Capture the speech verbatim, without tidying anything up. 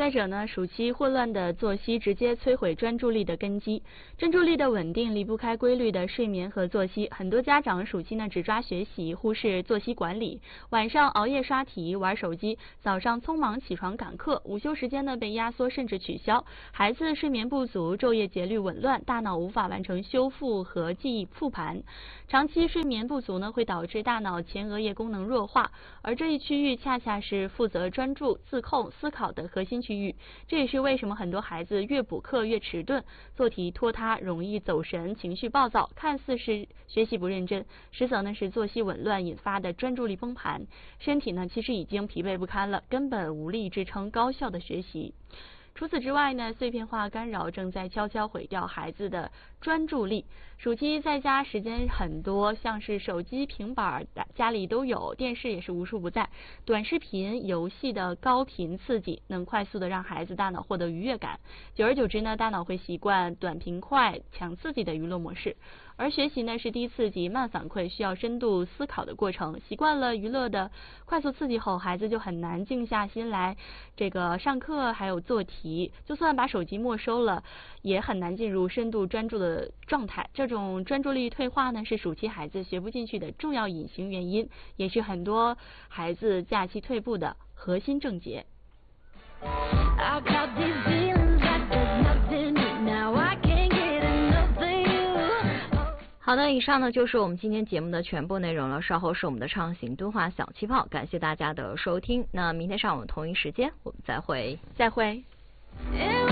再者呢，暑期混乱的作息直接摧毁专注力的根基。专注力的稳定离不开规律的睡眠和作息。很多家长暑期呢只抓学习，忽视作息管理，晚上熬夜刷题、玩手机，早上匆忙起床赶课，午休时间呢被压缩甚至取消，孩子睡眠不足，昼夜节律紊乱，大脑无法完成修复和记忆复盘。长期睡眠不足呢会导致大脑前额叶功能弱化，而这一区域恰恰是负责专注、自控、思考的核心区域。这也是为什么很多孩子越补课越迟钝，做题拖沓，容易走神，情绪暴躁，看似是学习不认真，实则呢是作息紊乱引发的专注力崩盘，身体呢其实已经疲惫不堪了，根本无力支撑高效的学习。除此之外呢，碎片化干扰正在悄悄毁掉孩子的专注力。暑期在家时间很多，像是手机、平板家里都有，电视也是无处不在。短视频、游戏的高频刺激，能快速的让孩子大脑获得愉悦感。久而久之呢，大脑会习惯短平快、强刺激的娱乐模式。而学习呢是低刺激、慢反馈，需要深度思考的过程。习惯了娱乐的快速刺激后，孩子就很难静下心来这个上课还有做题。就算把手机没收了，也很难进入深度专注的状态。这种专注力退化呢，是暑期孩子学不进去的重要隐形原因，也是很多孩子假期退步的核心症结。 好的，以上呢就是我们今天节目的全部内容了。稍后是我们的畅行敦化小气泡，感谢大家的收听。那明天上午同一时间我们再会， 再会。